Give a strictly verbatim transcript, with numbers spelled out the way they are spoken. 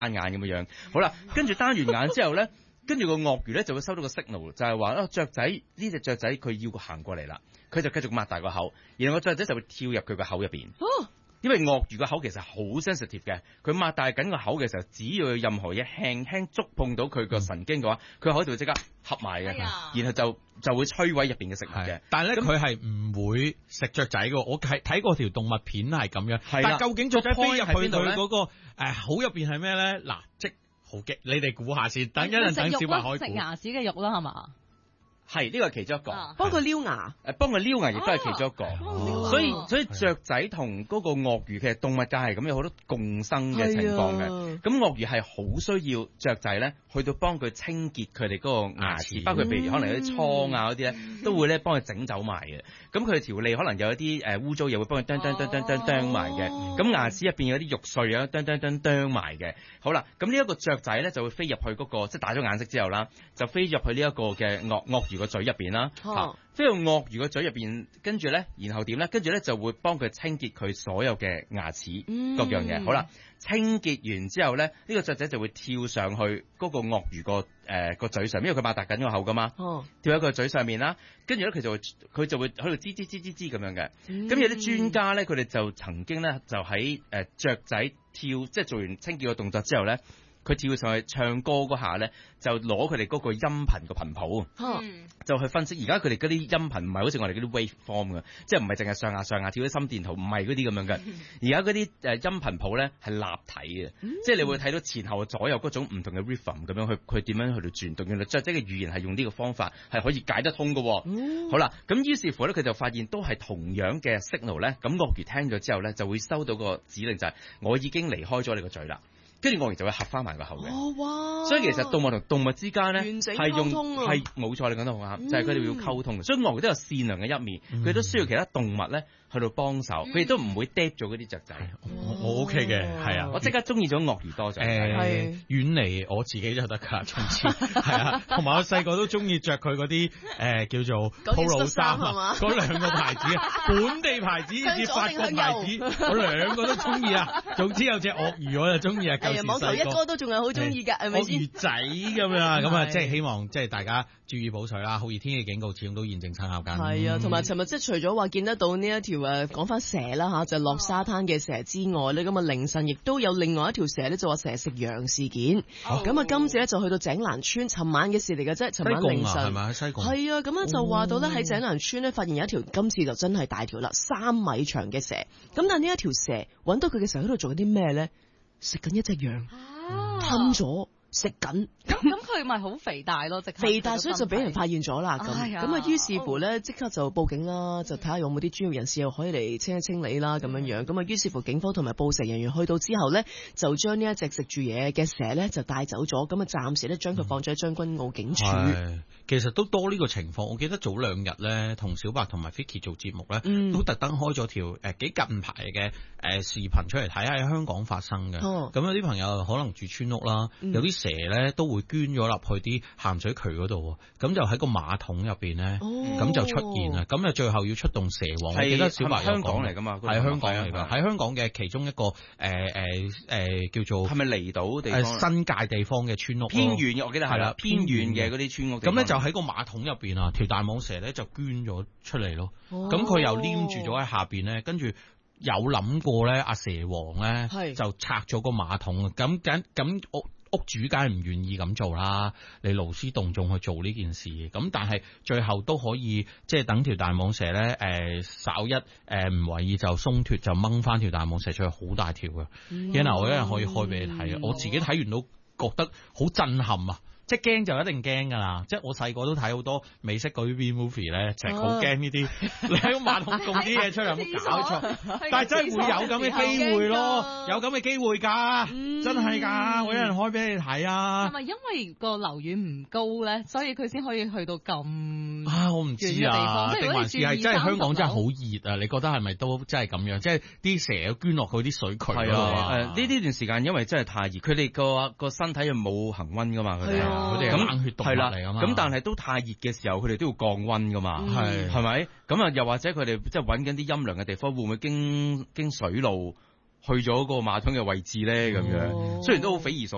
眼咁樣樣。好啦，跟住單完眼之後咧，跟住個鱷魚咧就會收到個 signal，就係話啊雀仔呢隻雀仔佢要行過嚟啦，佢就繼續擘大個口，然後個雀仔就會跳入佢個口入邊。哦，因為鱷魚個口其實好 sensitive 嘅，佢擘大緊個口嘅時候，只要有任何嘢輕輕觸碰到佢個神經嘅話，佢口就會即刻合埋嘅，哎、然後就就會摧毀入邊嘅食物嘅。 但係咧，佢係唔會食雀仔嘅。我睇睇過條動物片係咁樣，但係究竟雀仔飛入去佢嗰個誒口入邊係咩咧？嗱，即好激，你哋估下先。等一陣等小白開估。 食牙齒嘅肉啦，係嘛？ 係呢個係其中一個， 幫佢撩牙， 誒幫佢撩牙亦都係其中一個， 哦、 所以所以雀仔同嗰個鱷魚其實動物界係咁有好多共生嘅情況嘅。咁鱷魚係好需要雀仔咧，去到幫佢清潔佢哋嗰個牙齒，包括譬如可能有啲瘡啊嗰啲咧，都會咧幫佢整走埋嘅。咁佢條脷可能有一啲誒污糟嘢會幫佢啄啄啄啄啄啄埋嘅。咁牙齒入邊有啲肉碎啊，啄啄啄啄埋嘅。好啦，咁呢一個雀仔咧就會飛入去嗰個即係打咗眼色之後啦，就飛入去呢一個嘅鱷鱷魚個嘴入邊啦，嚇飛到鱷魚個嘴入邊，跟住咧，然後點咧？跟住咧就會幫佢清潔佢所有嘅牙齒、嗯、各樣嘢。好啦，清潔完之後咧，呢、呢個雀仔就會跳上去嗰個鱷魚個誒個嘴上，因為佢擘大緊個口噶嘛，哦、跳喺佢嘴上面啦。跟住咧，佢就會佢就會喺度吱吱吱吱吱咁樣嘅。咁、嗯、有啲專家咧，佢哋就曾經咧就喺誒、呃、雀仔跳即係做完清潔個動作之後咧。佢跳上去唱歌嗰下咧，就攞佢哋嗰個音頻個頻譜，嗯、就去分析。而家佢哋嗰啲音頻唔係好似我哋嗰啲 wave form 嘅，即係唔係淨係上下上下跳啲心電圖，唔係嗰啲咁樣嘅。而家嗰啲誒音頻譜咧係立體嘅，嗯、即係你會睇到前後左右嗰種唔同嘅 rhythm 咁樣去佢點樣去到轉動。原來雀仔嘅語言係用呢個方法係可以解得通嘅。嗯、好啦，咁於是乎咧，佢就發現都係同樣嘅 signal 咧。咁鱷魚聽咗之後咧，就會收到個指令就係、是、我已經離開咗你個嘴啦。跟住鱷魚就會合翻埋個口嘅， 哦哇！ 所以其實動物同動物之間咧係用係冇錯，你講得好啱，嗯、就係佢哋要溝通嘅。所以鱷魚都有善良嘅一面，佢、嗯、都需要其他動物咧去到幫手，佢亦都唔會 dead 咗嗰啲雀仔。 我 OK 嘅，係啊， 我即刻中意咗鱷魚多咗。 誒，遠離我自己就得㗎，從此係啊，同埋我細個都中意着佢嗰啲誒叫做 Polo 衫啊，嗰兩個牌子啊，本地牌子以至法國牌子，我兩個都中意啊。總之有隻鱷魚我就中意啊。 網球一哥都仲係好中意㗎，係咪先？ 鱷魚仔咁樣，咁啊，即係希望即係大家注意補水啦。酷熱天氣警告始終都現正生效緊。 係啊，同埋尋日即係除咗話見得到呢一條誒講翻蛇啦嚇，就落沙灘嘅蛇之外咧，咁啊凌晨亦都有另外一條蛇咧，就話蛇食羊事件。咁啊今次咧就去到井欄村，尋晚嘅事嚟嘅啫。尋晚凌晨係咪喺西貢？係啊，咁樣就話到咧喺井欄村咧發現有一條，今次就真係大條啦，三米長嘅蛇。咁但係呢一條蛇揾到佢嘅時候喺度做緊啲咩咧？食緊一隻羊，吞咗食緊， 咁咁佢咪好肥大咯，即肥大，所以就俾人發現咗啦。咁咁啊，於是乎咧，即刻就報警啦，就睇下有冇啲專業人士又可以嚟清一清理啦，咁樣樣。咁啊，於是乎警方同埋捕蛇人員去到之後咧，就將呢一隻食住嘢嘅蛇咧就帶走咗。咁啊，暫時咧將佢放咗喺將軍澳警署。 嗯、其實都多呢個情況。我記得早兩日咧，同小白同埋 Vicky 做節目咧，嗯、都特登開咗條誒幾近排嘅誒視頻出嚟睇下喺香港發生嘅。咁、哦、有啲朋友可能住村屋啦，嗯、有啲蛇咧都會捐咗入去啲鹹水渠嗰度，咁就喺個馬桶入邊咧，咁、哦、就出現啦。咁啊最後要出動蛇王，我記得小白香港嚟噶嘛， 係香港嚟噶，喺香港嘅其中一個誒誒誒叫做係咪離島地方、 呃、新界地方嘅村屋， 偏遠嘅我記得係啦，偏遠嘅嗰啲村屋。 咁咧就喺個馬桶入邊啊，條大蟒蛇咧就捐咗出嚟咯。咁佢、哦、又黏住咗喺下邊咧，跟住有諗過咧，阿蛇王咧是就拆咗個馬桶啊。咁咁咁屋屋主梗係唔願意咁做啦，你勞師動眾去做呢件事，咁但係最後都可以即係等條大蟒蛇咧，誒、呃、稍一誒唔為意就鬆脫，就掹翻條大蟒蛇出去，好大條嘅。然後、嗯、我一陣可以開俾你睇啊，嗯、我自己睇完都覺得好震撼啊！即係驚就一定驚㗎啦！即係我細個都睇好多美式嗰啲 V movie 咧，就係好驚呢啲。你喺個馬桶供啲嘢出嚟，有冇搞錯？但係真係會有咁嘅機會咯，有咁嘅機會㗎，嗯、真係㗎！我有人開俾你睇啊！ 係咪因為個樓宇唔高咧，所以佢先可以去到咁啊？我唔知啊，定還是係真係香港真係好熱啊？你覺得係咪都真係咁樣？即係啲蛇捐落去啲水渠係啊？誒呢呢段時間因為真係太熱，佢哋個個身體又冇恆溫㗎嘛，佢哋。 佢哋係冷血動物嚟㗎嘛， 咁但係都太熱嘅時候，佢哋都要降溫㗎嘛，係係咪？咁啊，又或者佢哋即係揾緊啲陰涼嘅地方，會唔會經經水路去咗個馬桶嘅位置咧？咁樣、哦、雖然都好匪夷所